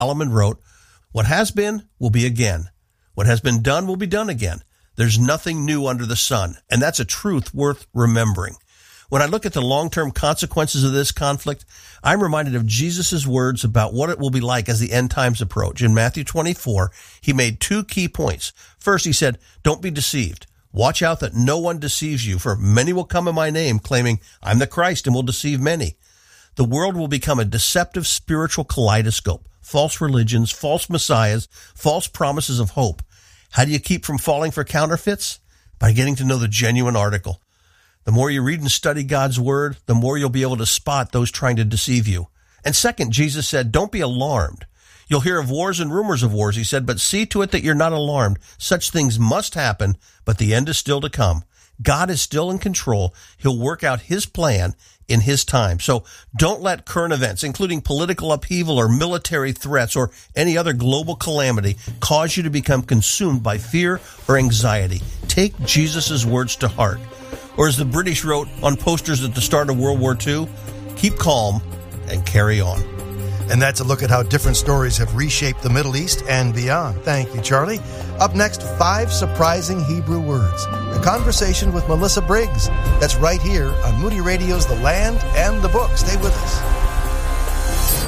Solomon wrote, "What has been will be again. What has been done will be done again. There's nothing new under the sun." And that's a truth worth remembering. When I look at the long-term consequences of this conflict, I'm reminded of Jesus' words about what it will be like as the end times approach. In Matthew 24, he made two key points. First, he said, "Don't be deceived. Watch out that no one deceives you, for many will come in my name, claiming I'm the Christ, and will deceive many." The world will become a deceptive spiritual kaleidoscope. False religions, false messiahs, false promises of hope. How do you keep from falling for counterfeits? By getting to know the genuine article. The more you read and study God's word, the more you'll be able to spot those trying to deceive you. And second, Jesus said, "Don't be alarmed. You'll hear of wars and rumors of wars," he said, "but see to it that you're not alarmed. Such things must happen, but the end is still to come." God is still in control. He'll work out his plan in his time. So don't let current events, including political upheaval or military threats or any other global calamity, cause you to become consumed by fear or anxiety. Take Jesus' words to heart. Or as the British wrote on posters at the start of World War II, keep calm and carry on. And that's a look at how different stories have reshaped the Middle East and beyond. Thank you, Charlie. Up next, 5 surprising Hebrew words. A conversation with Melissa Briggs. That's right here on Moody Radio's The Land and the Book. Stay with us.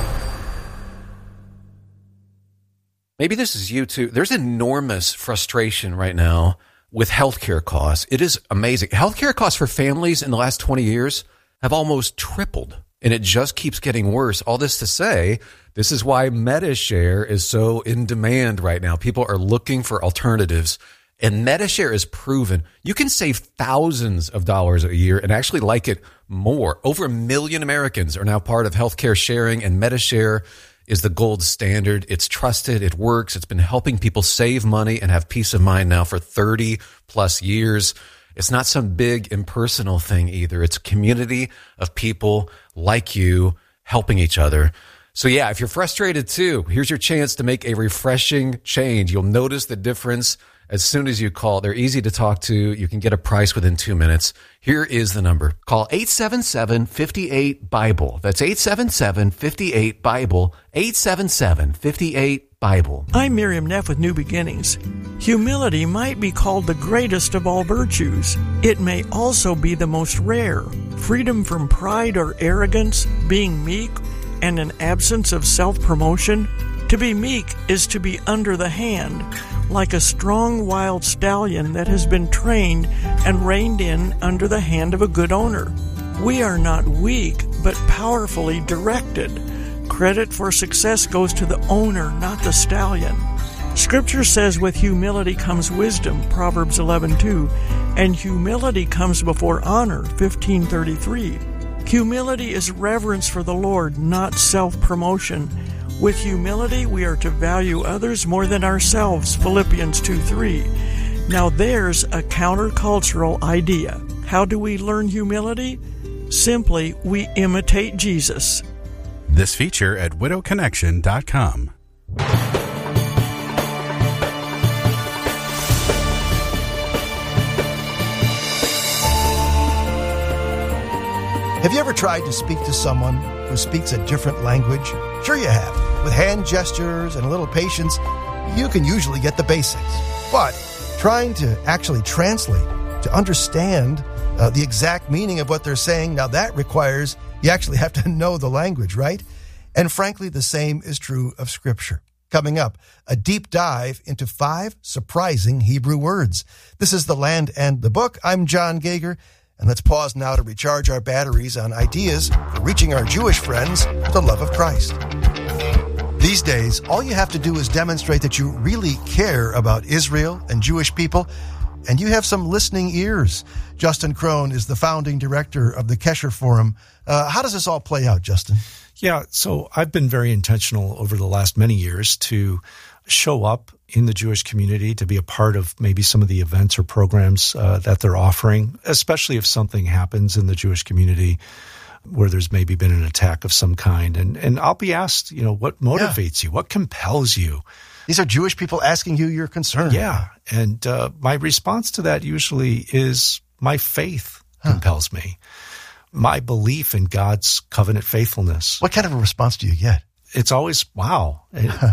Maybe this is you too. There's enormous frustration right now with healthcare costs. It is amazing. Healthcare costs for families in the last 20 years have almost tripled. And it just keeps getting worse. All this to say, this is why MediShare is so in demand right now. People are looking for alternatives. And MediShare is proven you can save thousands of dollars a year and actually like it more. Over 1 million Americans are now part of healthcare sharing, and MediShare is the gold standard. It's trusted. It works. It's been helping people save money and have peace of mind now for 30 plus years. It's not some big impersonal thing either. It's a community of people like you helping each other. So yeah, if you're frustrated too, here's your chance to make a refreshing change. You'll notice the difference as soon as you call. They're easy to talk to. You can get a price within 2 minutes. Here is the number. Call 877-58-BIBLE. That's 877-58-BIBLE. 877-58-BIBLE. I'm Miriam Neff with New Beginnings. Humility might be called the greatest of all virtues. It may also be the most rare. Freedom from pride or arrogance, being meek, and an absence of self-promotion. To be meek is to be under the hand, like a strong wild stallion that has been trained and reined in under the hand of a good owner. We are not weak, but powerfully directed. Credit for success goes to the owner, not the stallion. Scripture says with humility comes wisdom, Proverbs 11:2, and humility comes before honor, 15:33. Humility is reverence for the Lord, not self-promotion. With humility, we are to value others more than ourselves, Philippians 2:3. Now there's a countercultural idea. How do we learn humility? Simply, we imitate Jesus. This feature at widowconnection.com. Have you ever tried to speak to someone who speaks a different language? Sure you have. With hand gestures and a little patience, you can usually get the basics. But trying to actually translate, to understand the exact meaning of what they're saying, now that requires you actually have to know the language, right? And frankly, the same is true of Scripture. Coming up, a deep dive into 5 surprising Hebrew words. This is The Land and the Book. I'm John Gager. And let's pause now to recharge our batteries on ideas for reaching our Jewish friends with the love of Christ. These days, all you have to do is demonstrate that you really care about Israel and Jewish people, and you have some listening ears. Justin Crone is the founding director of the Kesher Forum. How does this all play out, Justin? Yeah, so I've been very intentional over the last many years to show up in the Jewish community, to be a part of maybe some of the events or programs that they're offering, especially if something happens in the Jewish community where there's maybe been an attack of some kind. And I'll be asked, what motivates you? What compels you? These are Jewish people asking you your concern. Yeah. And my response to that usually is my faith compels me. My belief in God's covenant faithfulness. What kind of a response do you get? it's always, wow.